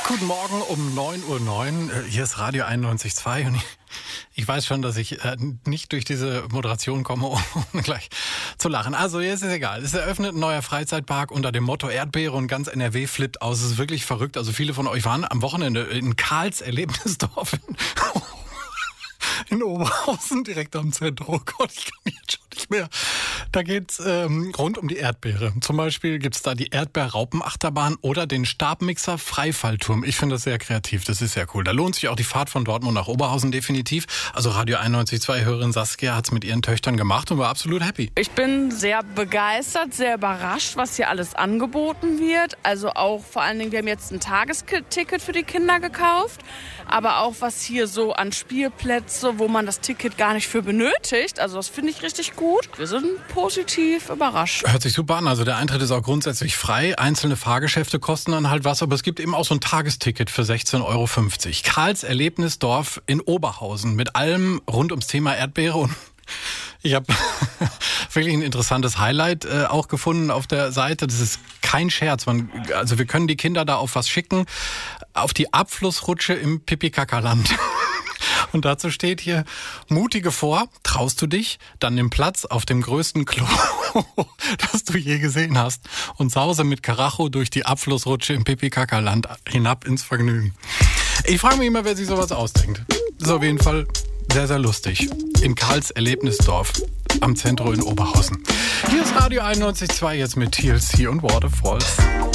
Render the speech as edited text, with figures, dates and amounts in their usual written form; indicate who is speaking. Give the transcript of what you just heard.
Speaker 1: Guten Morgen um 9:09 Uhr. Hier ist Radio 91.2 und ich weiß schon, dass ich nicht durch diese Moderation komme, ohne gleich zu lachen. Also, jetzt ist egal. Es eröffnet ein neuer Freizeitpark unter dem Motto Erdbeere und ganz NRW flippt aus. Es ist wirklich verrückt. Also, viele von euch waren am Wochenende in Karls Erlebnisdorf in Oberhausen, direkt am Zentrum. Oh Gott, ich kann jetzt schon nicht mehr. Da geht's rund um die Erdbeere. Zum Beispiel gibt's da die Erdbeer-Raupen-Achterbahn oder den Stabmixer-Freifallturm. Ich finde das sehr kreativ, das ist sehr cool. Da lohnt sich auch die Fahrt von Dortmund nach Oberhausen definitiv. Also Radio 91.2-Hörerin Saskia hat's mit ihren Töchtern gemacht und war absolut happy.
Speaker 2: Ich bin sehr begeistert, sehr überrascht, was hier alles angeboten wird. Also auch vor allen Dingen, wir haben jetzt ein Tagesticket für die Kinder gekauft. Aber auch was hier so an Spielplätze, wo man das Ticket gar nicht für benötigt. Also das finde ich richtig gut. Wir sind positiv überrascht.
Speaker 1: Hört sich super an. Also der Eintritt ist auch grundsätzlich frei. Einzelne Fahrgeschäfte kosten dann halt was. Aber es gibt eben auch so ein Tagesticket für 16,50 Euro. Karls Erlebnisdorf in Oberhausen mit allem rund ums Thema Erdbeere. Und ich habe wirklich ein interessantes Highlight auch gefunden auf der Seite. Das ist kein Scherz. Also wir können die Kinder da auf was schicken. Auf die Abflussrutsche im Pipi-Kaka-Land. Und dazu steht hier, mutige vor, traust du dich, dann nimm Platz auf dem größten Klo, das du je gesehen hast und sause mit Karacho durch die Abflussrutsche im Pipi-Kaka-Land hinab ins Vergnügen. Ich frage mich immer, wer sich sowas ausdenkt. Das ist auf jeden Fall sehr, sehr lustig. In Karls Erlebnisdorf am Zentrum in Oberhausen. Hier ist Radio 91.2 jetzt mit TLC und Waterfalls.